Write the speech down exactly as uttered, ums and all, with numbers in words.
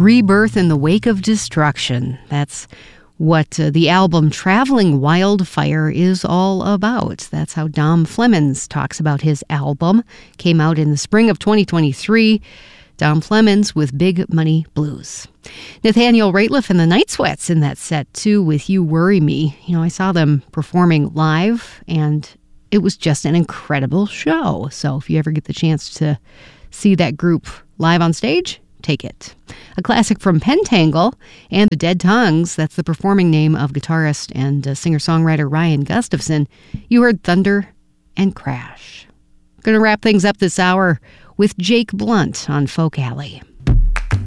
Rebirth in the Wake of Destruction. That's what uh, the album Traveling Wildfire is all about. That's how Dom Flemons talks about his album. Came out in the spring of twenty twenty-three. Dom Flemons with Big Money Blues. Nathaniel Rateliff and the Night Sweats in that set, too, with You Worry Me. You know, I saw them performing live, and it was just an incredible show. So if you ever get the chance to see that group live on stage, take it. A classic from Pentangle and the Dead Tongues, that's the performing name of guitarist and uh, singer-songwriter Ryan Gustafson. You heard Thunder and Crash. Going to wrap things up this hour with Jake Blunt on Folk Alley.